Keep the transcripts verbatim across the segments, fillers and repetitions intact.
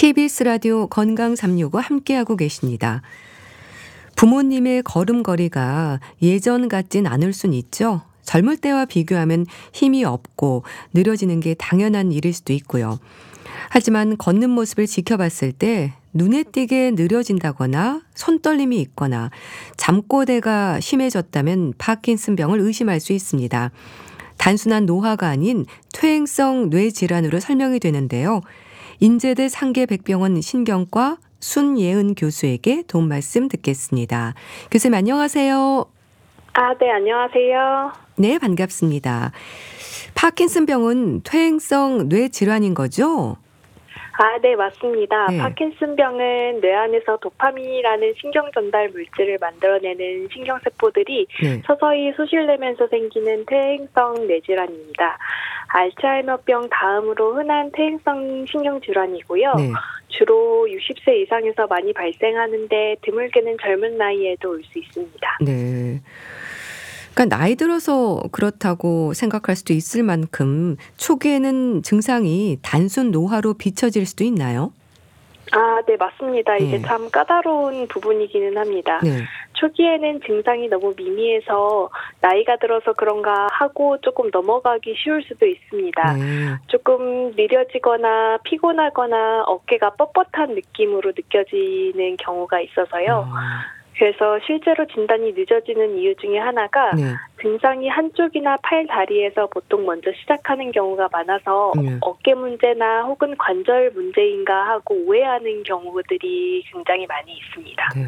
케이비에스 라디오 건강 삼육오 함께하고 계십니다. 부모님의 걸음걸이가 예전 같진 않을 순 있죠. 젊을 때와 비교하면 힘이 없고 느려지는 게 당연한 일일 수도 있고요. 하지만 걷는 모습을 지켜봤을 때 눈에 띄게 느려진다거나 손떨림이 있거나 잠꼬대가 심해졌다면 파킨슨병을 의심할 수 있습니다. 단순한 노화가 아닌 퇴행성 뇌질환으로 설명이 되는데요. 인제대 상계백병원 신경과 순예은 교수에게 도움 말씀 듣겠습니다. 교수님 안녕하세요. 아, 네, 안녕하세요. 네, 반갑습니다. 파킨슨병은 퇴행성 뇌질환인 거죠? 아, 네, 맞습니다. 네. 파킨슨병은 뇌 안에서 도파민이라는 신경 전달 물질을 만들어내는 신경세포들이 네. 서서히 소실되면서 생기는 퇴행성 뇌질환입니다. 알츠하이머병 다음으로 흔한 퇴행성 신경질환이고요. 네. 주로 육십 세 이상에서 많이 발생하는데 드물게는 젊은 나이에도 올 수 있습니다. 네. 그러니까 나이 들어서 그렇다고 생각할 수도 있을 만큼 초기에는 증상이 단순 노화로 비춰질 수도 있나요? 아, 네, 맞습니다. 이게 네. 참 까다로운 부분이기는 합니다. 네. 초기에는 증상이 너무 미미해서 나이가 들어서 그런가 하고 조금 넘어가기 쉬울 수도 있습니다. 네. 조금 느려지거나 피곤하거나 어깨가 뻣뻣한 느낌으로 느껴지는 경우가 있어서요. 아, 그래서 실제로 진단이 늦어지는 이유 중에 하나가 네. 증상이 한쪽이나 팔, 다리에서 보통 먼저 시작하는 경우가 많아서 네. 어깨 문제나 혹은 관절 문제인가 하고 오해하는 경우들이 굉장히 많이 있습니다. 네.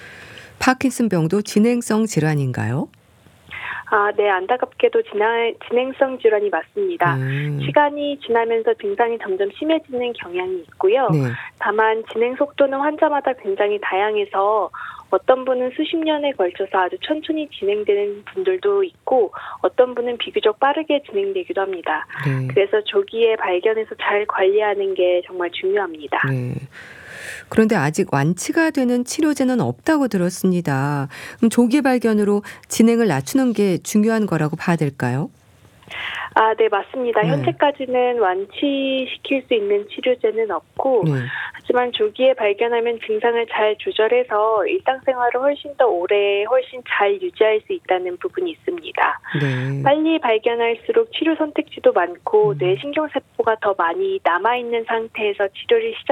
파킨슨병도 진행성 질환인가요? 아, 네, 안타깝게도 진화, 진행성 질환이 맞습니다. 음. 시간이 지나면서 증상이 점점 심해지는 경향이 있고요. 네. 다만 진행 속도는 환자마다 굉장히 다양해서 어떤 분은 수십 년에 걸쳐서 아주 천천히 진행되는 분들도 있고 어떤 분은 비교적 빠르게 진행되기도 합니다. 네. 그래서 조기에 발견해서 잘 관리하는 게 정말 중요합니다. 네. 그런데 아직 완치가 되는 치료제는 없다고 들었습니다. 그럼 조기 발견으로 진행을 낮추는 게 중요한 거라고 봐야 될까요? 아, 네, 맞습니다. 네. 현재까지는 완치시킬 수 있는 치료제는 없고 네. 하지만 조기에 발견하면 증상을 잘 조절해서 일상생활을 훨씬 더 오래 훨씬 잘 유지할 수 있다는 부분이 있습니다. 네. 빨리 발견할수록 치료 선택지도 많고 음. 뇌신경세포가 더 많이 남아있는 상태에서 치료를 시작